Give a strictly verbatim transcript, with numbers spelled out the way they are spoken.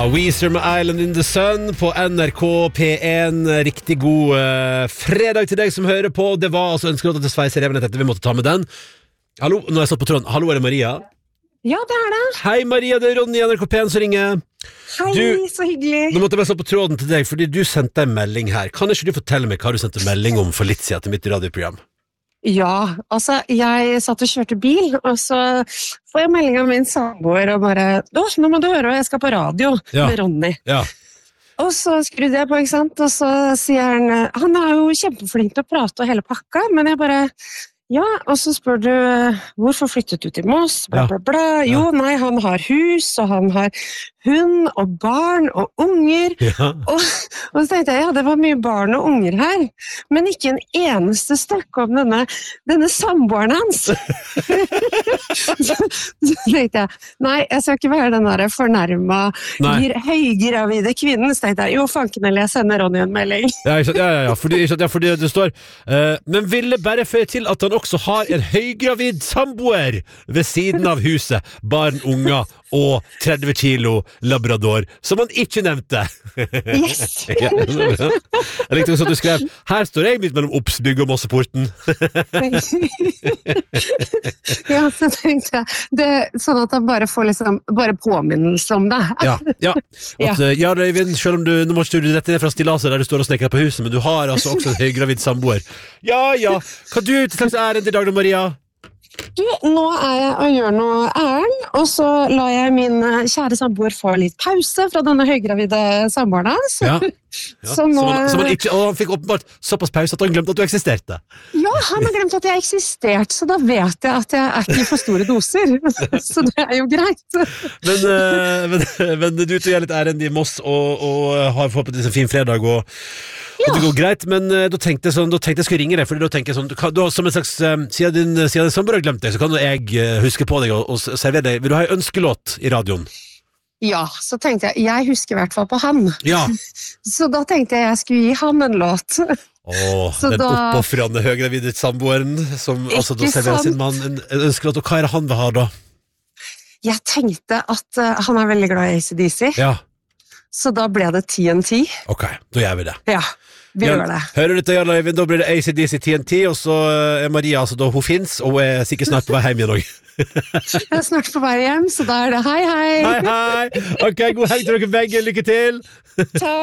Weezer med Island in the Sun på N R K P én. Riktig god uh, fredag til deg som hører på. Det var altså ønskelåta til Sveiser Even etter vi måtte ta med den. Hallo, nå har jeg stått på tråden. Hallo, er det Maria? Ja, det er det. Hei Maria, det er Ronny i N R K P én som ringer. Hei, du, så hyggelig. Nå måtte jeg bare stå på tråden til deg, fordi du sendte en melding her. Kan ikke du fortelle meg hva du sendte melding om for litt siden til mitt radioprogram? Ja, altså, jeg satt og kjørte bil, og så får jeg melding av min samboer og bare, «Åh, nå må du høre, jeg skal på radio ja. med Ronny». Ja. Og så skrudde jeg på, ikke sant? Og så sier han, han er jo kjempeflink til å prate og hele pakka, men jeg bare, ja, og så spør du, hvorfor flyttet du til Moss? Bla, bla, bla. Jo, nei, han har hus, og han har hund og barn og unger. Ja. Og, og så tenkte jeg, ja, det var mye barn og unger her, men ikke en eneste stykke om denne, denne samboeren hans. så, så tenkte jeg, nei, jeg skal ikke være den der fornærmet, høygravide kvinnen. Så tenkte jeg, jo, fanken, eller jeg sender Ronny en melding. ja, ja, ja, ja, fordi, ja, fordi det står, uh, men ville bare føye til at han også har en høygravid samboer ved siden av huset, barn, unger og tretti kilo labrador, som han ikke nevnte. Yes! ja, jeg likte også at du skrev, her står jeg midt mellom Opsbygg og Mosseporten. ja, så tenkte jeg, det, sånn at han bare får liksom, bare påminnelse om det. ja, ja. At, ja. ja, Røyvind, selv om du, nå må ikke du rette ned fra stillaset der du står og snekker på huset, men du har altså også en høygravid samboer. Ja, ja. Kan du til slags ærend i dag, Maria? Du, nå er jeg og gjør noe ærend, og så la jeg min kjære samboer få litt pause fra denne høygravide samboeren hans. Ja. Ja. Så nå... Som han, som han, ikke, og han fikk åpenbart såpass pause at han glemte at du eksisterte. Ja, han har glemt at jeg eksisterte, så da vet jeg at jeg er ikke for store doser. så det er jo greit. men, uh, men, men du tar litt ærend i Moss og, og har forhåpentligvis en fin fredag og ja. Og det går greit, men uh, da tenkte jeg sånn, da tenkte jeg skulle ringe deg, fordi da tenker jeg sånn, du kan, da, som en slags, uh, siden din, siden din samboer har glemt deg, så kan jeg uh, huske på deg og, og servere deg. Vil du ha en ønskelåt i radioen? Ja, så tenkte jeg, jeg husker i hvert fall på han. Ja. så da tenkte jeg jeg skulle gi han en låt. Åh, den da, oppoffrende høygravide samboeren, som altså da serverer sin mann en, en ønskelåt, og hva er det han vil ha da? Jeg tenkte at uh, han er veldig glad i A C D C. Ja. Så da ble det T N T. Ok, da gjør vi det. Ja, vi ja, gjør det. Hører du dette, Jarl Øyvind? Da blir det A C D C T N T, og så er Maria, altså da hun finnes, og hun er sikkert snart på vei hjem igjen også. Jeg er snart på vei hjem, så da er det hei, hei. Hei, hei. Ok, god helg til dere begge. Lykke til. Takk.